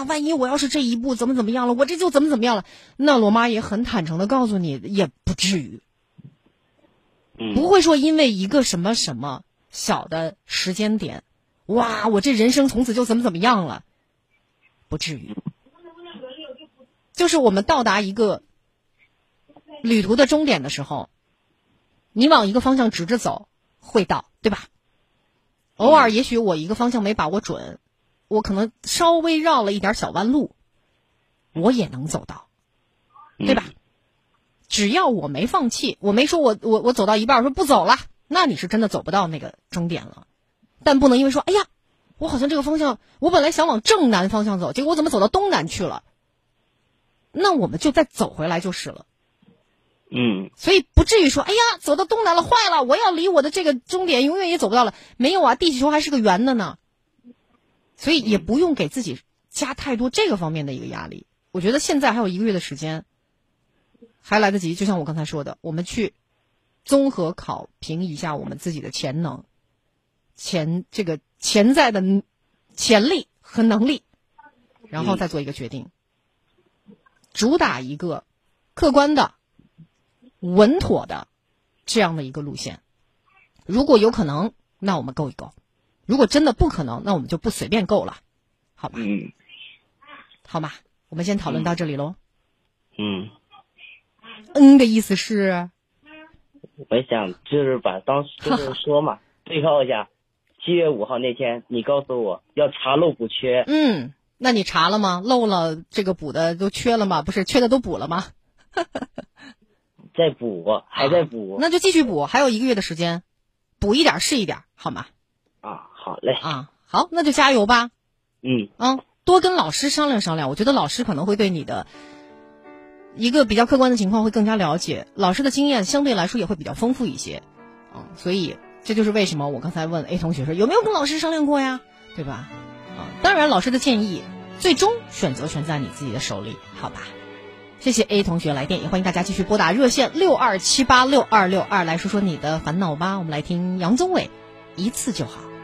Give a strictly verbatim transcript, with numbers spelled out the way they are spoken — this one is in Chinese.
万一我要是这一步怎么怎么样了，我这就怎么怎么样了，那罗妈也很坦诚的告诉你，也不至于，不会说因为一个什么什么小的时间点，哇，我这人生从此就怎么怎么样了，不至于。就是我们到达一个旅途的终点的时候，你往一个方向直着走会到，对吧？偶尔也许我一个方向没把握准，我可能稍微绕了一点小弯路，我也能走到，对吧？只要我没放弃，我没说我我我走到一半说不走了，那你是真的走不到那个终点了。但不能因为说哎呀，我好像这个方向我本来想往正南方向走，结果我怎么走到东南去了，那我们就再走回来就是了。 嗯， 所以不至于说哎呀走到东南了坏了，我要离我的这个终点永远也走不到了，没有啊，地球还是个圆的呢。所以也不用给自己加太多这个方面的一个压力。我觉得现在还有一个月的时间还来得及，就像我刚才说的，我们去综合考评一下我们自己的潜能，潜这个潜在的潜力和能力，然后再做一个决定，主打一个客观的稳妥的这样的一个路线。如果有可能，那我们够一够，如果真的不可能，那我们就不随便够了，好吧？ 嗯， 好吧，我们先讨论到这里喽。 嗯， 嗯的意思是， 我想就是把当时就是说嘛，对照一下，七月五号那天你告诉我要查漏补缺， 嗯，那你查了吗？漏了这个补的都缺了吗？不是缺的都补了吗？ 再补，还在补、 啊，那就继续补，还有一个月的时间，补一点是一点，好吗？ 啊，好嘞， 啊，好，那就加油吧。 嗯， 啊，多跟老师商量商量，我觉得老师可能会对你的一个比较客观的情况会更加了解，老师的经验相对来说也会比较丰富一些，啊，所以这就是为什么我刚才问 A 同学说有没有跟老师商量过呀，对吧？啊，当然老师的建议最终选择权在你自己的手里，好吧？谢谢 A 同学来电，也欢迎大家继续拨打热线六二七八六二六二来说说你的烦恼吧。我们来听杨宗纬，一次就好。